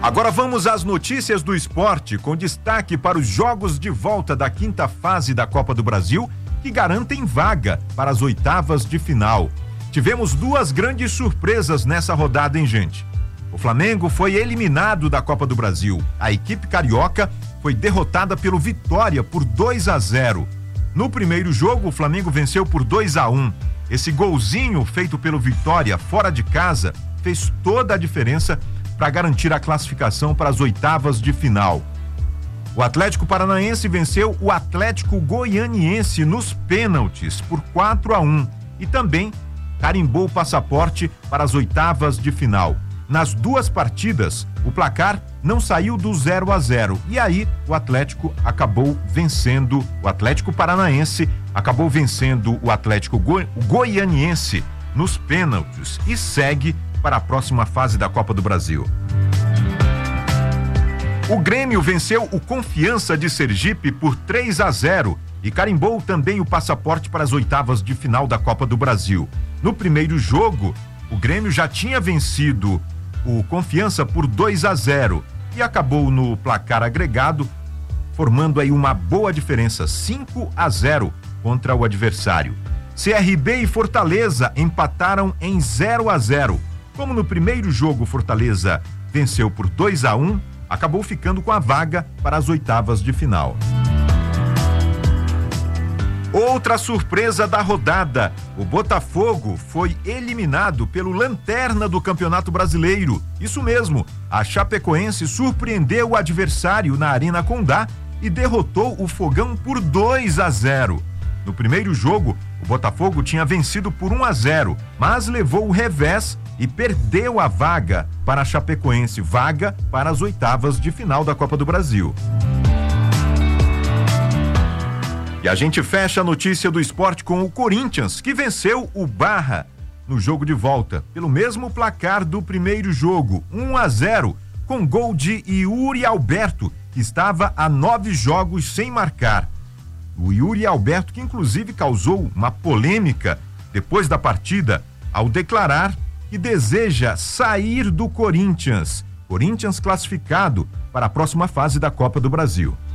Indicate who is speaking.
Speaker 1: Agora vamos às notícias do esporte, com destaque para os jogos de volta da quinta fase da Copa do Brasil, que garantem vaga para as oitavas de final. Tivemos duas grandes surpresas nessa rodada, hein, gente? O Flamengo foi eliminado da Copa do Brasil. A equipe carioca foi derrotada pelo Vitória por 2-0. No primeiro jogo, o Flamengo venceu por 2-1. Esse golzinho feito pelo Vitória fora de casa fez toda a diferença para garantir a classificação para as oitavas de final. O Atlético Paranaense venceu o Atlético Goianiense nos pênaltis por 4-1 e também carimbou o passaporte para as oitavas de final. Nas duas partidas, o placar não saiu do 0-0 e aí o Atlético Paranaense acabou vencendo o Atlético Goianiense nos pênaltis e segue para a próxima fase da Copa do Brasil. O Grêmio venceu o Confiança de Sergipe por 3-0 e carimbou também o passaporte para as oitavas de final da Copa do Brasil. No primeiro jogo, o Grêmio já tinha vencido o Confiança por 2-0 e acabou no placar agregado, formando aí uma boa diferença, 5-0 contra o adversário. CRB e Fortaleza empataram em 0-0. Como no primeiro jogo Fortaleza venceu por 2-1, acabou ficando com a vaga para as oitavas de final. Outra surpresa da rodada, o Botafogo foi eliminado pelo lanterna do Campeonato Brasileiro. Isso mesmo, a Chapecoense surpreendeu o adversário na Arena Condá e derrotou o Fogão por 2-0. No primeiro jogo, o Botafogo tinha vencido por 1-0, mas levou o revés e perdeu a vaga para a Chapecoense, vaga para as oitavas de final da Copa do Brasil. E a gente fecha a notícia do esporte com o Corinthians, que venceu o Barra no jogo de volta, pelo mesmo placar do primeiro jogo, 1-0, com gol de Yuri Alberto, que estava há 9 jogos sem marcar. O Yuri Alberto, que inclusive causou uma polêmica depois da partida, ao declarar que deseja sair do Corinthians classificado para a próxima fase da Copa do Brasil.